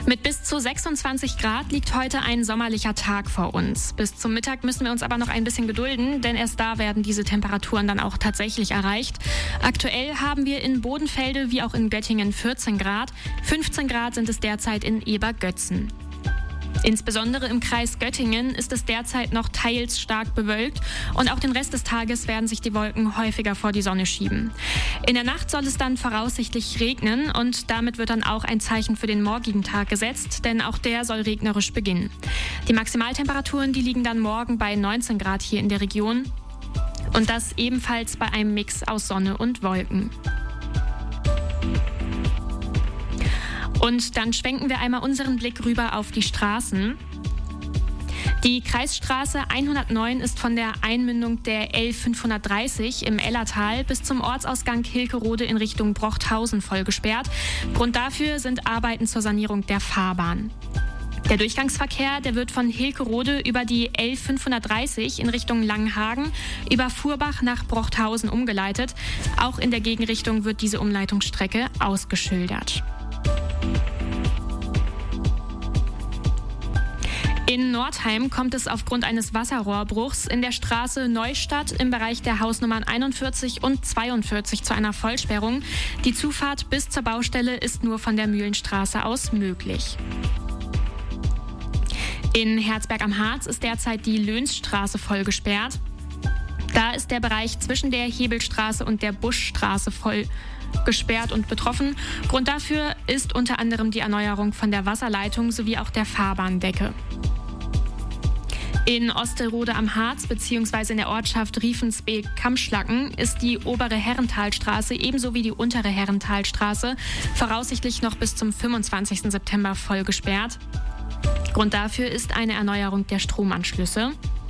Mit bis zu 26 Grad liegt heute ein sommerlicher Tag vor uns. Bis zum Mittag müssen wir uns aber noch ein bisschen gedulden, denn erst da werden diese Temperaturen dann auch tatsächlich erreicht. Aktuell haben wir in Bodenfelde wie auch in Göttingen 14 Grad. 15 Grad sind es derzeit in Ebergötzen. Insbesondere im Kreis Göttingen ist es derzeit noch teils stark bewölkt und auch den Rest des Tages werden sich die Wolken häufiger vor die Sonne schieben. In der Nacht soll es dann voraussichtlich regnen und damit wird dann auch ein Zeichen für den morgigen Tag gesetzt, denn auch der soll regnerisch beginnen. Die Maximaltemperaturen, die liegen dann morgen bei 19 Grad hier in der Region und das ebenfalls bei einem Mix aus Sonne und Wolken. Und dann schwenken wir einmal unseren Blick rüber auf die Straßen. Die Kreisstraße 109 ist von der Einmündung der L530 im Ellertal bis zum Ortsausgang Hilkerode in Richtung Brochthausen voll gesperrt. Grund dafür sind Arbeiten zur Sanierung der Fahrbahn. Der Durchgangsverkehr, der wird von Hilkerode über die L530 in Richtung Langenhagen über Furbach nach Brochthausen umgeleitet. Auch in der Gegenrichtung wird diese Umleitungsstrecke ausgeschildert. In Nordheim kommt es aufgrund eines Wasserrohrbruchs in der Straße Neustadt im Bereich der Hausnummern 41 und 42 zu einer Vollsperrung. Die Zufahrt bis zur Baustelle ist nur von der Mühlenstraße aus möglich. In Herzberg am Harz ist derzeit die Lönsstraße voll gesperrt. Da ist der Bereich zwischen der Hebelstraße und der Buschstraße voll gesperrt und betroffen. Grund dafür ist unter anderem die Erneuerung von der Wasserleitung sowie auch der Fahrbahndecke. In Osterode am Harz bzw. in der Ortschaft Riefensbeek-Kamschlacken ist die obere Herrentalstraße ebenso wie die untere Herrentalstraße voraussichtlich noch bis zum 25. September voll gesperrt. Grund dafür ist eine Erneuerung der Stromanschlüsse.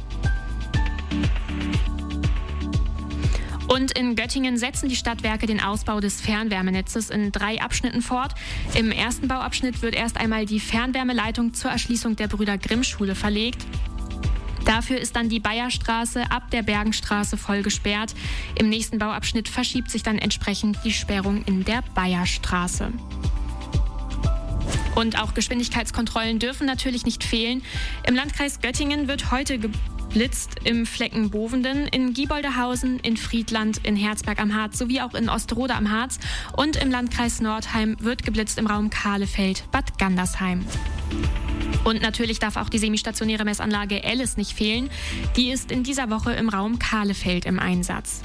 Und in Göttingen setzen die Stadtwerke den Ausbau des Fernwärmenetzes in 3 Abschnitten fort. Im ersten Bauabschnitt wird erst einmal die Fernwärmeleitung zur Erschließung der Brüder-Grimm-Schule verlegt. Dafür ist dann die Bayerstraße ab der Bergenstraße voll gesperrt. Im nächsten Bauabschnitt verschiebt sich dann entsprechend die Sperrung in der Bayerstraße. Und auch Geschwindigkeitskontrollen dürfen natürlich nicht fehlen. Im Landkreis Göttingen wird heute geblitzt im Flecken Bovenden, in Gieboldehausen, in Friedland, in Herzberg am Harz sowie auch in Osterode am Harz. Und im Landkreis Nordheim wird geblitzt im Raum Kahlefeld, Bad Gandersheim. Und natürlich darf auch die semistationäre Messanlage Alice nicht fehlen. Die ist in dieser Woche im Raum Kahlefeld im Einsatz.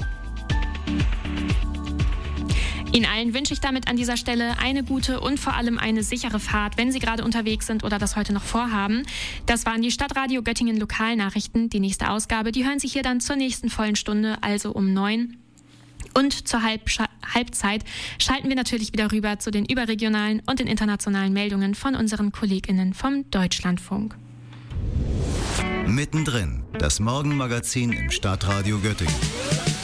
Ihnen allen wünsche ich damit an dieser Stelle eine gute und vor allem eine sichere Fahrt, wenn Sie gerade unterwegs sind oder das heute noch vorhaben. Das waren die Stadtradio Göttingen Lokalnachrichten. Die nächste Ausgabe, die hören Sie hier dann zur nächsten vollen Stunde, also um 9. Und zur Halbzeit schalten wir natürlich wieder rüber zu den überregionalen und den internationalen Meldungen von unseren KollegInnen vom Deutschlandfunk. Mittendrin, das Morgenmagazin im Stadtradio Göttingen.